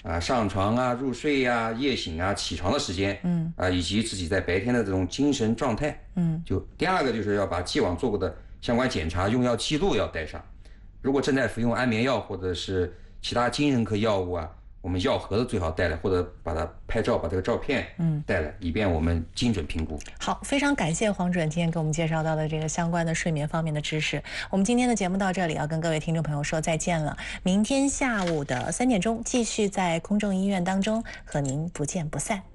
上床啊、入睡啊、夜醒啊、起床的时间，以及自己在白天的这种精神状态，就第二个就是要把既往做过的相关检查、用药记录要带上。如果正在服用安眠药或者是其他精神科药物啊，我们药盒子最好带来，或者把它拍照，把这个照片带来，以便我们精准评估。 好，非常感谢黄主任今天给我们介绍到的这个相关的睡眠方面的知识。我们今天的节目到这里，要跟各位听众朋友说再见了。明天下午的3点钟，继续在空中医院当中和您不见不散。